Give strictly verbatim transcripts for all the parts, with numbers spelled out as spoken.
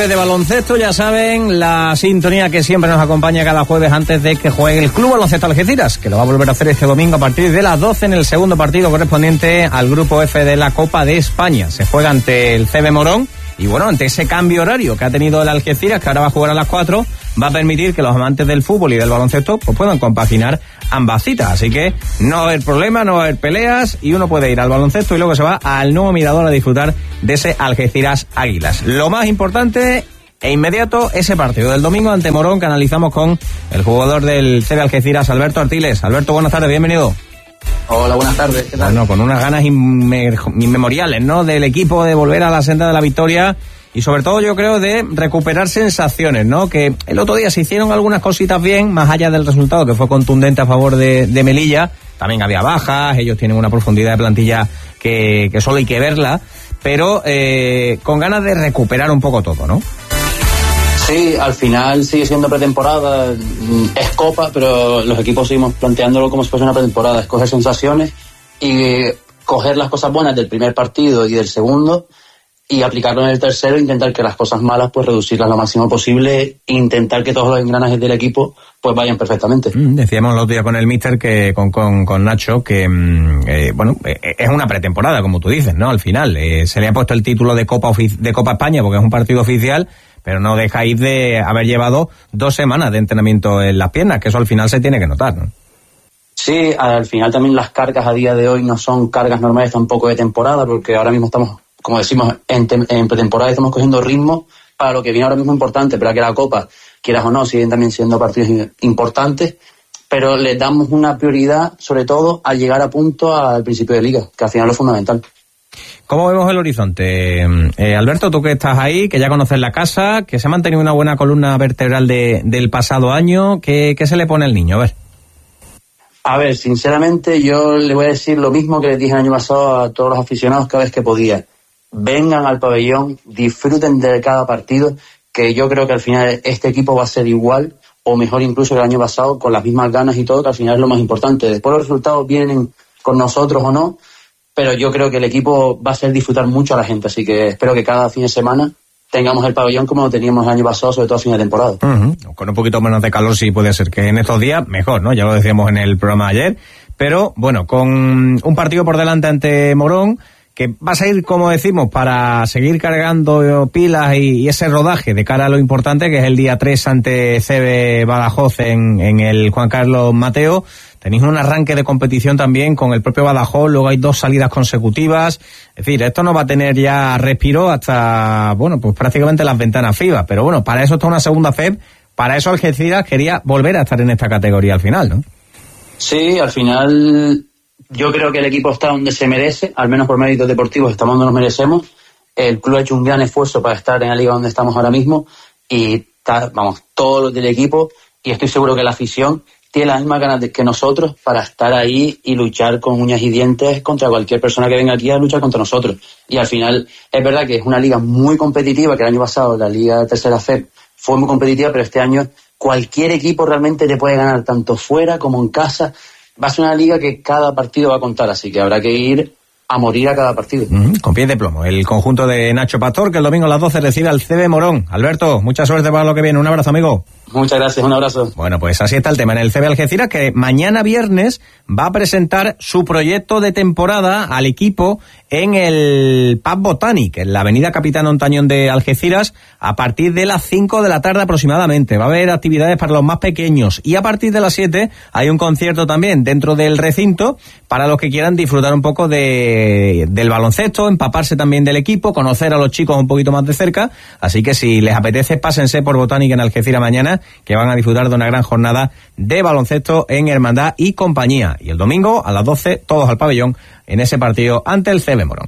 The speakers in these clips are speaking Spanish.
jueves de baloncesto, ya saben, la sintonía que siempre nos acompaña cada jueves antes de que juegue el Club Baloncesto Algeciras, que lo va a volver a hacer este domingo a partir de las doce en el segundo partido correspondiente al Grupo F de la Copa de España. Se juega ante el C B Morón y bueno, ante ese cambio horario que ha tenido el Algeciras, que ahora va a jugar a las cuatro, va a permitir que los amantes del fútbol y del baloncesto pues puedan compaginar ambas citas. Así que no va a haber problema, no va a haber peleas y uno puede ir al baloncesto y luego se va al nuevo Mirador a disfrutar de ese Algeciras Águilas. Lo más importante e inmediato, ese partido del domingo ante Morón que analizamos con el jugador del C B Algeciras, Alberto Artiles. Alberto, buenas tardes, bienvenido. Hola, buenas tardes, ¿qué tal? Bueno, con unas ganas inme- inmemoriales, ¿no?, del equipo de volver a la senda de la victoria y sobre todo yo creo de recuperar sensaciones, ¿no? Que el otro día se hicieron algunas cositas bien, más allá del resultado que fue contundente a favor de, de Melilla. También había bajas, ellos tienen una profundidad de plantilla que, que solo hay que verla, pero eh, con ganas de recuperar un poco todo, ¿no? Sí, al final sigue siendo pretemporada, es Copa, pero los equipos seguimos planteándolo como si fuese una pretemporada, es coger sensaciones y coger las cosas buenas del primer partido y del segundo y aplicarlo en el tercero, intentar que las cosas malas pues reducirlas lo máximo posible, intentar que todos los engranajes del equipo pues vayan perfectamente. Mm, decíamos el otro día con el míster, que con, con, con Nacho, que eh, bueno, eh, es una pretemporada, como tú dices, ¿no? Al final eh, se le ha puesto el título de Copa ofici- de Copa España porque es un partido oficial, pero no dejáis de haber llevado dos semanas de entrenamiento en las piernas, que eso al final se tiene que notar, ¿no? Sí, al final también las cargas a día de hoy no son cargas normales tampoco de temporada, porque ahora mismo estamos, como decimos, en, te- en pretemporada estamos cogiendo ritmo para lo que viene ahora mismo importante, pero que la Copa, quieras o no, siguen también siendo partidos importantes, pero les damos una prioridad sobre todo a llegar a punto al principio de liga, que al final es lo fundamental. ¿Cómo vemos el horizonte? Eh, Alberto, tú que estás ahí, que ya conoces la casa, que se ha mantenido una buena columna vertebral de, del pasado año, ¿qué, qué se le pone al niño? A ver. A ver, sinceramente yo le voy a decir lo mismo que les dije el año pasado a todos los aficionados cada vez que podía. Vengan al pabellón, disfruten de cada partido, que yo creo que al final este equipo va a ser igual o mejor incluso que el año pasado, con las mismas ganas y todo, que al final es lo más importante. Después los resultados vienen con nosotros o no, pero yo creo que el equipo va a hacer disfrutar mucho a la gente, así que espero que cada fin de semana tengamos el pabellón como lo teníamos el año pasado, sobre todo a fin de temporada. Uh-huh. Con un poquito menos de calor sí puede ser que en estos días mejor, ¿no? Ya lo decíamos en el programa de ayer, pero bueno, con un partido por delante ante Morón, que vas a ir, como decimos, para seguir cargando pilas y, y ese rodaje de cara a lo importante, que es el día tres ante C B Badajoz en, en el Juan Carlos Mateo. Tenéis un arranque de competición también con el propio Badajoz, luego hay dos salidas consecutivas. Es decir, esto no va a tener ya respiro hasta, bueno, pues prácticamente las ventanas FIBA. Pero bueno, para eso está una segunda F E B, para eso Algeciras quería volver a estar en esta categoría al final, ¿no? Sí, al final yo creo que el equipo está donde se merece, al menos por méritos deportivos estamos donde nos merecemos. El club ha hecho un gran esfuerzo para estar en la liga donde estamos ahora mismo y está, vamos, todos los del equipo, y estoy seguro que la afición tiene las mismas ganas de, que nosotros para estar ahí y luchar con uñas y dientes contra cualquier persona que venga aquí a luchar contra nosotros. Y al final es verdad que es una liga muy competitiva, que el año pasado la liga de tercera F E B fue muy competitiva, pero este año cualquier equipo realmente te puede ganar tanto fuera como en casa. Va a ser una liga que cada partido va a contar, así que habrá que ir a morir a cada partido. Mm, con pies de plomo. El conjunto de Nacho Pastor, que el domingo a las doce recibe al C B Morón. Alberto, mucha suerte para lo que viene. Un abrazo, amigo. Muchas gracias, un abrazo. Bueno, pues así está el tema en el C B Algeciras, que mañana viernes va a presentar su proyecto de temporada al equipo en el Pub Botanic, en la avenida Capitán Ontañón de Algeciras, a partir de las cinco de la tarde aproximadamente. Va a haber actividades para los más pequeños y a partir de las siete hay un concierto también dentro del recinto para los que quieran disfrutar un poco de, del baloncesto, empaparse también del equipo, conocer a los chicos un poquito más de cerca. Así que si les apetece, pásense por Botanic en Algeciras mañana, que van a disfrutar de una gran jornada de baloncesto en hermandad y compañía. Y el domingo a las doce todos al pabellón en ese partido ante el C B Morón.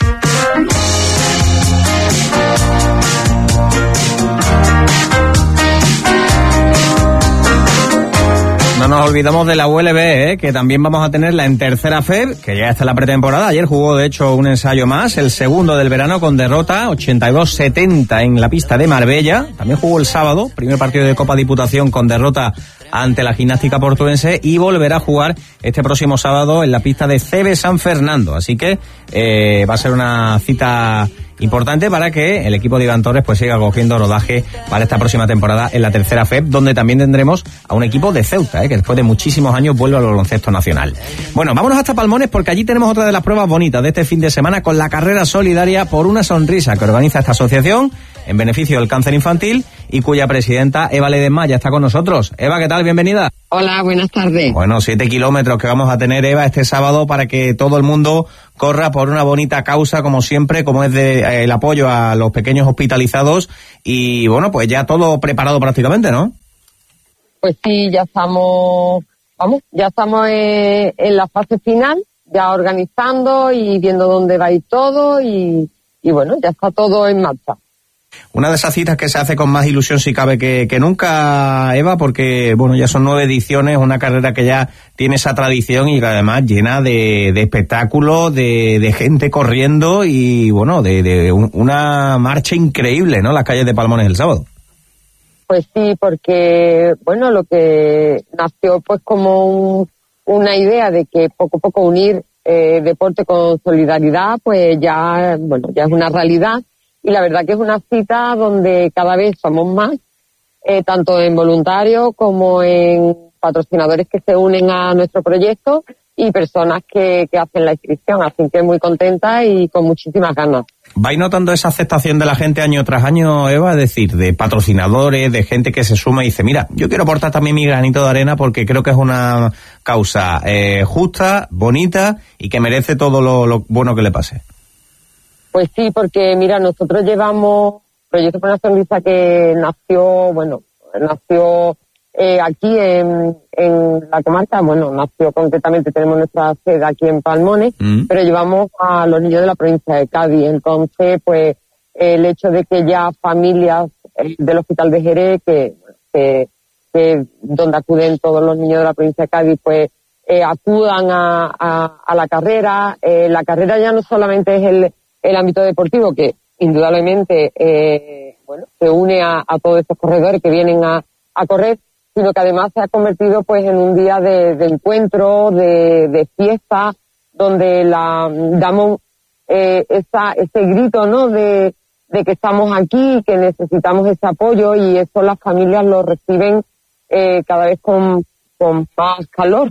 No nos olvidamos de la U L B, ¿eh? Que también vamos a tenerla en tercera F E B, que ya está en la pretemporada. Ayer jugó, de hecho, un ensayo más, el segundo del verano, con derrota ochenta y dos setenta en la pista de Marbella. También jugó el sábado, primer partido de Copa Diputación, con derrota ante la Gimnástica Portuense y volverá a jugar este próximo sábado en la pista de C B San Fernando. Así que eh, va a ser una cita importante para que el equipo de Iván Torres pues siga cogiendo rodaje para esta próxima temporada en la tercera F E P, donde también tendremos a un equipo de Ceuta, ¿eh? que después de muchísimos años vuelve al baloncesto nacional. Bueno, vámonos hasta Palmones porque allí tenemos otra de las pruebas bonitas de este fin de semana con la carrera solidaria por una sonrisa que organiza esta asociación en beneficio del cáncer infantil y cuya presidenta Eva Ledesma ya está con nosotros. Eva, ¿qué tal? Bienvenida. Hola, buenas tardes. Bueno, siete kilómetros que vamos a tener, Eva, este sábado para que todo el mundo corra por una bonita causa, como siempre, como es de, eh, el apoyo a los pequeños hospitalizados y, bueno, pues ya todo preparado prácticamente, ¿no? Pues sí, ya estamos, vamos, ya estamos en, en la fase final, ya organizando y viendo dónde va a ir todo y, y bueno, ya está todo en marcha. Una de esas citas que se hace con más ilusión si cabe que, que nunca, Eva, porque bueno, ya son nueve ediciones, una carrera que ya tiene esa tradición y que además llena de, de espectáculos, de, de gente corriendo y bueno, de, de un, una marcha increíble, ¿no? Las calles de Palmones el sábado. Pues sí, porque bueno, lo que nació pues como un, una idea de que poco a poco unir eh, deporte con solidaridad, pues ya, bueno, ya es una realidad. Y la verdad que es una cita donde cada vez somos más, eh, tanto en voluntarios como en patrocinadores que se unen a nuestro proyecto y personas que, que hacen la inscripción. Así que muy contenta y con muchísimas ganas. ¿Vais notando esa aceptación de la gente año tras año, Eva? Es decir, de patrocinadores, de gente que se suma y dice, mira, yo quiero aportar también mi granito de arena porque creo que es una causa eh, justa, bonita y que merece todo lo, lo bueno que le pase. Pues sí, porque mira, nosotros llevamos Proyecto por una Sonrisa que nació, bueno, nació eh, aquí en, en la comarca, bueno, nació concretamente, tenemos nuestra sede aquí en Palmones, mm. pero llevamos a los niños de la provincia de Cádiz. Entonces, pues, el hecho de que ya familias eh, del Hospital de Jerez, que, que, que donde acuden todos los niños de la provincia de Cádiz, pues, eh, acudan a, a, a la carrera. Eh, la carrera ya no solamente es el el ámbito deportivo, que indudablemente eh, bueno, se une a, a todos estos corredores que vienen a, a correr, sino que además se ha convertido pues en un día de, de encuentro, de, de fiesta, donde la damos eh, esa, ese grito, ¿no?, de, de que estamos aquí, que necesitamos ese apoyo, y eso las familias lo reciben eh, cada vez con, con más calor.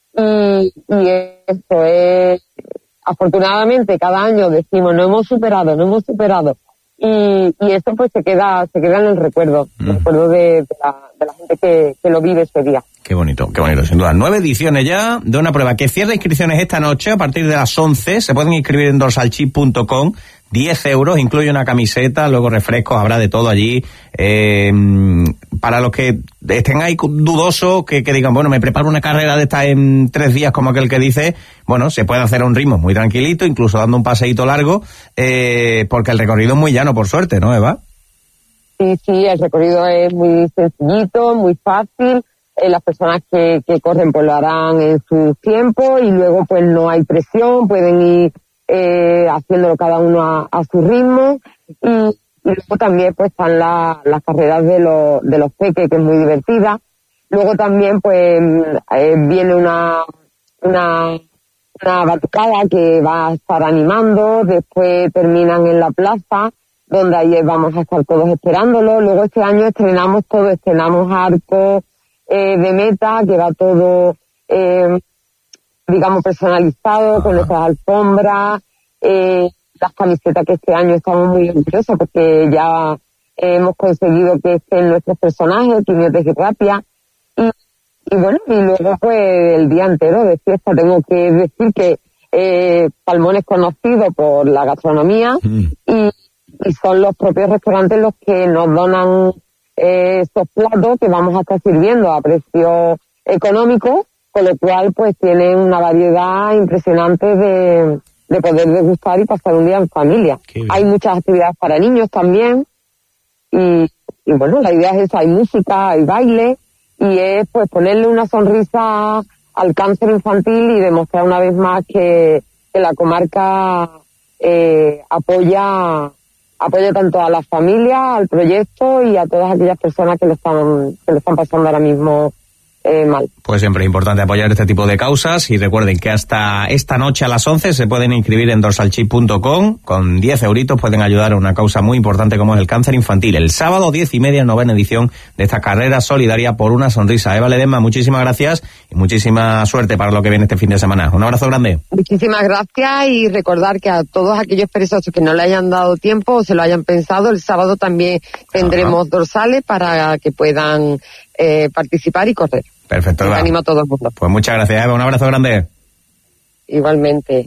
Y, y eso es... Afortunadamente cada año decimos no hemos superado, no hemos superado y, y eso pues se queda se queda en el recuerdo, mm. el recuerdo de, de, la, de la gente que, que lo vive ese día. Qué bonito, qué bonito, sin duda. Nueve ediciones ya de una prueba que cierra inscripciones esta noche a partir de las once. Se pueden inscribir en dorsalchip punto com. diez euros, incluye una camiseta, luego refrescos, habrá de todo allí. Eh, para los que estén ahí dudosos, que, que digan, bueno, me preparo una carrera de esta en tres días, como aquel que dice, bueno, se puede hacer a un ritmo muy tranquilito, incluso dando un paseíto largo, eh, porque el recorrido es muy llano, por suerte, ¿no, Eva? Sí, sí, el recorrido es muy sencillito, muy fácil. Eh, las personas que, que corren pues lo harán en su tiempo y luego pues no hay presión, pueden ir Eh, haciéndolo cada uno a, a su ritmo y, y luego también pues están la, las carreras de los de los peques, que es muy divertida. Luego también pues eh, viene una una una batucada que va a estar animando, después terminan en la plaza donde ahí vamos a estar todos esperándolo. Luego este año estrenamos todo, estrenamos arco eh, de meta, que va todo eh, digamos personalizado, con nuestras alfombras, eh, las camisetas, que este año estamos muy orgullosos porque ya eh, hemos conseguido que estén nuestros personajes, quimioterapia, y, y bueno, y luego pues el día entero de fiesta. Tengo que decir que eh, Palmones es conocido por la gastronomía mm. y, y son los propios restaurantes los que nos donan eh, estos platos que vamos a estar sirviendo a precio económico, con lo cual pues tienen una variedad impresionante de, de poder degustar y pasar un día en familia. Hay muchas actividades para niños también y, y bueno, la idea es esa, hay música, hay baile y es pues ponerle una sonrisa al cáncer infantil y demostrar una vez más que, que la comarca eh, apoya apoya tanto a las familias, al proyecto y a todas aquellas personas que lo están que lo están pasando ahora mismo eh, mal. Pues siempre es importante apoyar este tipo de causas y recuerden que hasta esta noche a las once se pueden inscribir en dorsalchip punto com. Con diez euritos pueden ayudar a una causa muy importante como es el cáncer infantil. El sábado diez y media, novena edición de esta carrera solidaria por una sonrisa. Eva Ledesma, muchísimas gracias y muchísima suerte para lo que viene este fin de semana. Un abrazo grande. Muchísimas gracias y recordar que a todos aquellos perezosos que no le hayan dado tiempo o se lo hayan pensado, el sábado también tendremos Ajá. dorsales para que puedan eh, participar y correr. Perfecto, Eva. Animo a todo el mundo. Pues muchas gracias, Eva. Un abrazo grande. Igualmente.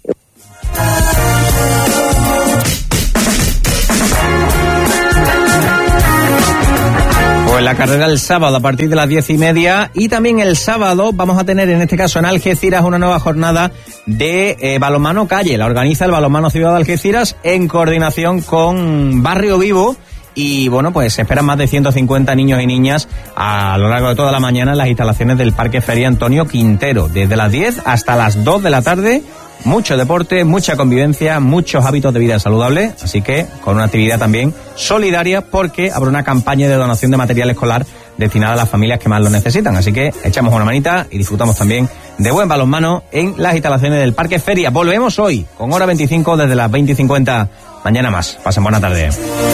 Pues la carrera el sábado a partir de las diez y media y también el sábado vamos a tener en este caso en Algeciras una nueva jornada de eh, balonmano calle. La organiza el Balonmano Ciudad de Algeciras en coordinación con Barrio Vivo. Y bueno, pues se esperan más de ciento cincuenta niños y niñas a lo largo de toda la mañana en las instalaciones del Parque Feria Antonio Quintero. Desde las diez hasta las dos de la tarde, mucho deporte, mucha convivencia, muchos hábitos de vida saludable. Así que con una actividad también solidaria porque habrá una campaña de donación de material escolar destinada a las familias que más lo necesitan. Así que echamos una manita y disfrutamos también de buen balonmano en las instalaciones del Parque Feria. Volvemos hoy con hora veinticinco desde las veinte y cincuenta. Mañana más. Pasen buena tarde.